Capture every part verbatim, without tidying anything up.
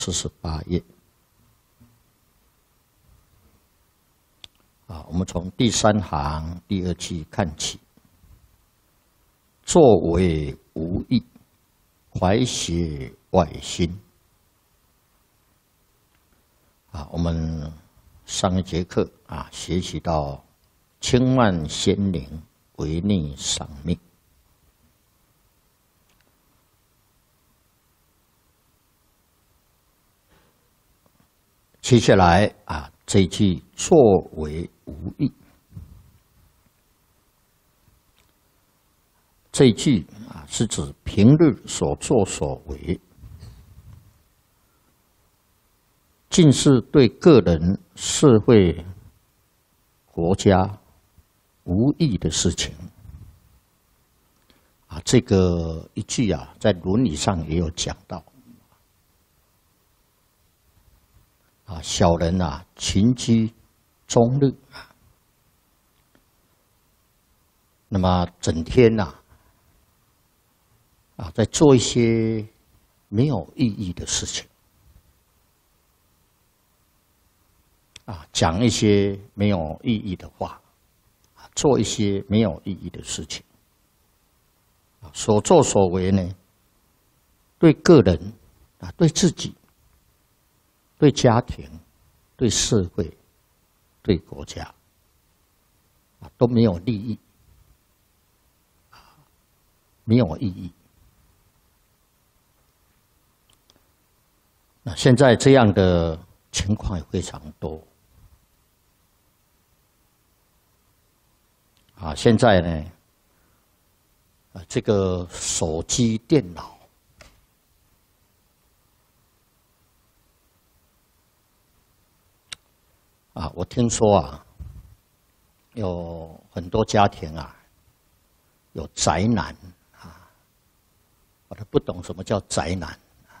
四十八页。啊，我们从第三行第二句看起。作为无益，怀邪外心。啊，我们上一节课啊，学习到轻慢先灵，违逆赏命。接下来啊，这一句作为无益，这一句啊是指平日所作所为，尽是对个人、社会、国家无益的事情。啊，这个一句啊，在伦理上也有讲到。啊，小人啊，群居终日啊，那么整天呐、啊，啊，在做一些没有意义的事情，啊，讲一些没有意义的话，啊，做一些没有意义的事情，啊，所作所为呢，对个人啊，对自己。对家庭、对社会、对国家，啊都没有利益，啊没有意义。那现在这样的情况也非常多。啊，现在呢，啊这个手机、电脑。啊，我听说啊，有很多家庭啊，有宅男啊，我都不懂什么叫宅男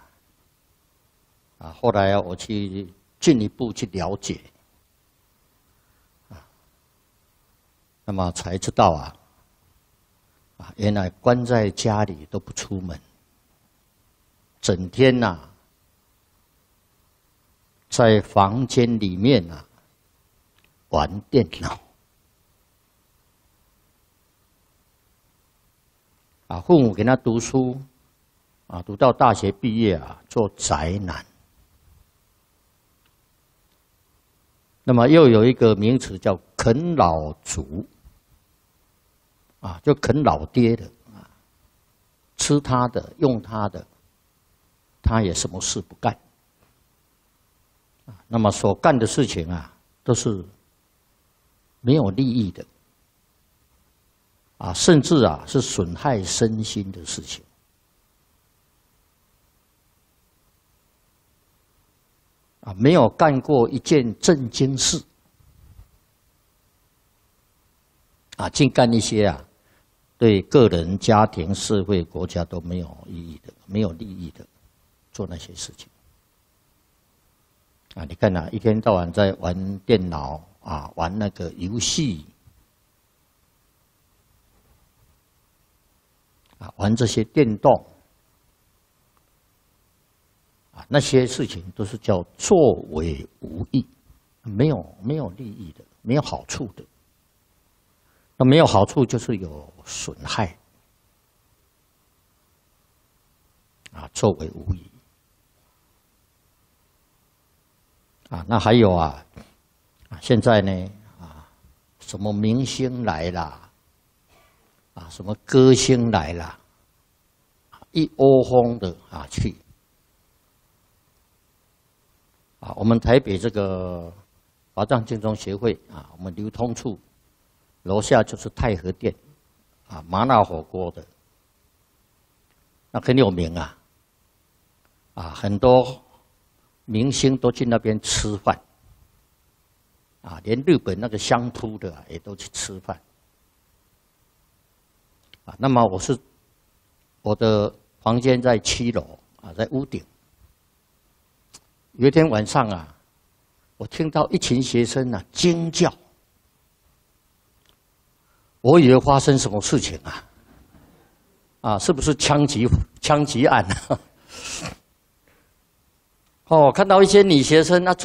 啊。后来我去进一步去了解，啊，那么才知道啊，啊，原来关在家里都不出门，整天呐、啊，在房间里面呐、啊。玩电脑啊，父母给他读书啊，读到大学毕业啊，做宅男。那么又有一个名词叫啃老族啊，就啃老爹的啊，吃他的，用他的，他也什么事不干啊。那么所干的事情啊，都是没有利益的，啊，甚至啊是损害身心的事情，啊，没有干过一件正经事，啊，净干一些啊对个人、家庭、社会、国家都没有意义的、没有利益的，做那些事情，啊，你看啊，一天到晚在玩电脑。啊，玩那个游戏，啊，玩这些电动，啊，那些事情都是叫作为无益，没有没有利益的，没有好处的。那没有好处就是有损害，啊，作为无益。啊，那还有啊。现在呢，啊，什么明星来啦，啊，什么歌星来啦，一窝蜂的啊去，啊，我们台北这个华藏精忠协会啊，我们流通处楼下就是太和店，啊，麻辣火锅的，那很有名啊，啊，很多明星都去那边吃饭。啊，连日本那个相扑的、啊、也都去吃饭，啊，那么我是我的房间在七楼啊，在屋顶。有一天晚上啊，我听到一群学生啊惊叫，我以为发生什么事情啊，啊，是不是枪击枪击案啊？ 哦，看到一些女学生，那